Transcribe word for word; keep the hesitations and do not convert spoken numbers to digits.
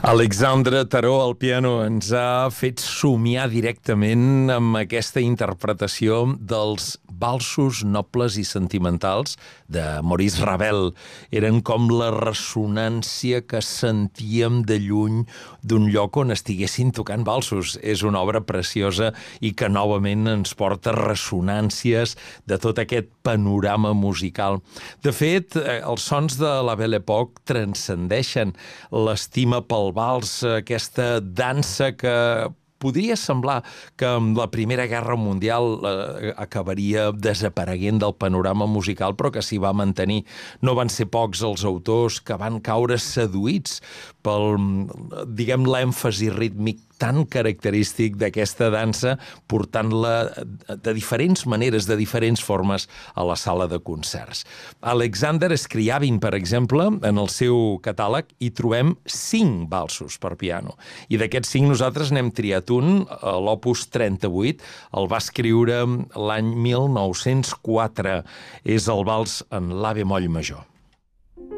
Alexandre Taró al piano ens ha fet somiar directament amb aquesta interpretació dels valsos nobles i sentimentals de Maurice Ravel. Eren com la ressonància que sentíem de lluny d'un lloc on estiguessin tocant valsos. És una obra preciosa i que novament ens porta ressonàncies de tot aquest panorama musical. De fet, els sons de la Belle Époque transcendeixen l'estima pel vals, aquesta dansa que podria semblar que amb la Primera Guerra Mundial eh, acabaria desapareguent del panorama musical, però que s'hi va mantenir. No van ser pocs els autors que van caure seduïts pel, diguem, l'èmfasi rítmic tan característic d'aquesta dansa, portant-la de diferents maneres, de diferents formes a la sala de concerts. Alexander Scriabin, per exemple, en el seu catàleg hi trobem cinc valsos per piano. I d'aquests cinc nosaltres n'hem triat un, l'opus trenta-vuit, el va escriure l'any mil nou-cents quatre. És el vals en la bemoll major.